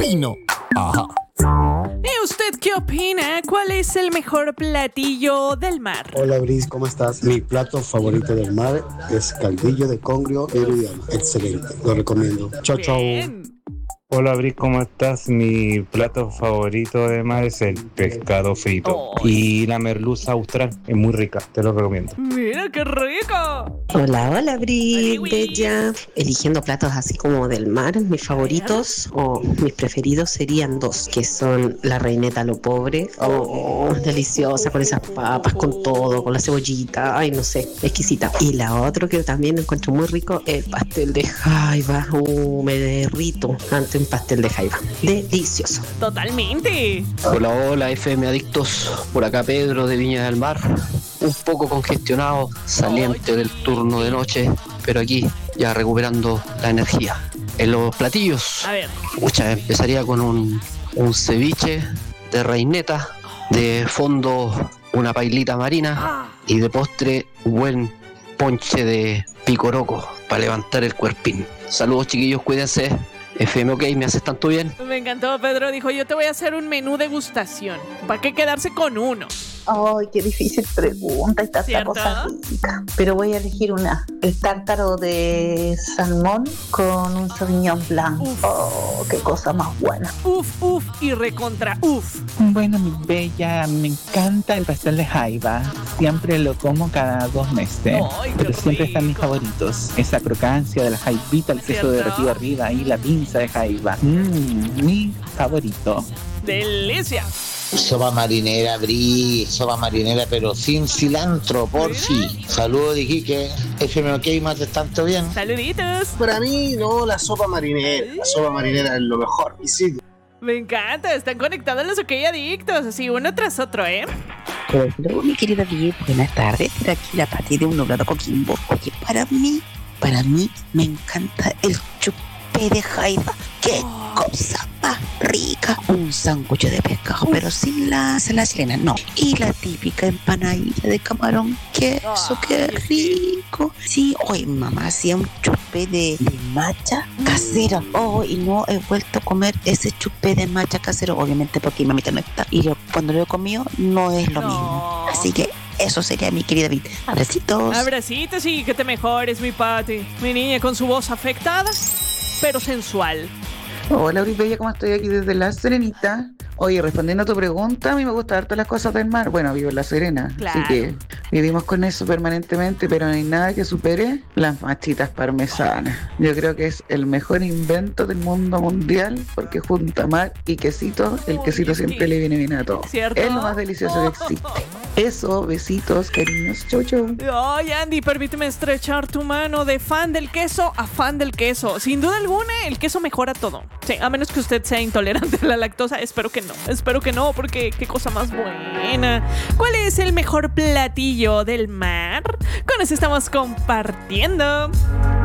opino. Ajá. ¿Y usted qué opina? ¿Cuál es el mejor platillo del mar? Hola Brice, ¿cómo estás? Mi plato favorito del mar es caldillo de congrio peruviano. Excelente, lo recomiendo. Chao, chao. Bien. Hola, Bri, ¿cómo estás? Mi plato favorito de mar es el pescado frito. Oh. Y la merluza austral, es muy rica, te lo recomiendo. ¡Mira qué rico! Hola, Bri, Hola, bella. Eligiendo platos así como del mar, mis favoritos o mis preferidos serían dos, que son la reineta a lo pobre, deliciosa, con esas papas, con todo, con la cebollita, ay, no sé, exquisita. Y la otra que también encuentro muy rico, el pastel de jaiba. Me derrito ante un pastel de jaiba. Delicioso. Totalmente. Hola, FM Adictos. Por acá Pedro de Viña del Mar. Un poco congestionado, saliente del turno de noche, pero aquí ya recuperando la energía. En los platillos, A ver. empezaría con un ceviche de reineta, de fondo una pailita marina y de postre un buen ponche de picoroco para levantar el cuerpín. Saludos, chiquillos, cuídense. FM OK, me haces tanto bien. Me encantó, Pedro. Dijo, yo te voy a hacer un menú degustación. ¿Para qué quedarse con uno? Ay, qué difícil pregunta, está esta ¿Cierto? cosa rica. Pero voy a elegir una. El tártaro de salmón con un sauvignon blanc. Uf. Oh, qué cosa más buena. Uf y recontra uf. Bueno, mi bella, me encanta el pastel de jaiba. Siempre lo como cada 2 meses. Ay, qué Pero siempre están mis rico. favoritos. Esa crocancia de la jaibita, el queso ¿Cierto? derretido arriba y la pinza de jaiba. Mi favorito. ¡Delicia! Sopa marinera, Bri, sopa marinera, pero sin cilantro, por si. Saludos de Iquique, FM OK, más de tanto bien. ¡Saluditos! Para mí, no, la sopa marinera. La sopa marinera es lo mejor. Y sí, Me encanta. Están conectados los OK Adictos. Así uno tras otro, ¿eh? Hello, mi querida Bri, buenas tardes. Por aquí la Pati de un nublado Coquimbo. Oye, para mí me encanta el chupé de jaiba. ¡Qué cosa más rica! Un sándwich de pescado, pero sin la chilena, no. Y la típica empanadilla de camarón, queso, qué rico. Sí, hoy mamá hacía un chupé de matcha casero. Oh, y no he vuelto a comer ese chupé de matcha casero, obviamente porque mi mamita no está. Y cuando lo he comido, no es lo mismo. Así que eso sería mi querida David. Abracitos. Abracitos y que te mejores, mi Pati. Mi niña con su voz afectada, pero sensual. Hola, Bella, ¿cómo estoy aquí desde La Serenita? Oye, respondiendo a tu pregunta, a mí me gustan harto las cosas del mar. Bueno, vivo en La Serena, Claro. así que vivimos con eso permanentemente, pero no hay nada que supere las machitas parmesanas. Yo creo que es el mejor invento del mundo mundial, porque junta mar y quesito, el quesito siempre le viene bien a todo. ¿Cierto? Es lo más delicioso que existe. Eso, besitos, cariños, chau, chau. Ay, Andy, permíteme estrechar tu mano de fan del queso a fan del queso. Sin duda alguna, el queso mejora todo. Sí, a menos que usted sea intolerante a la lactosa. Espero que no, porque qué cosa más buena. ¿Cuál es el mejor platillo del mar? Con eso estamos compartiendo.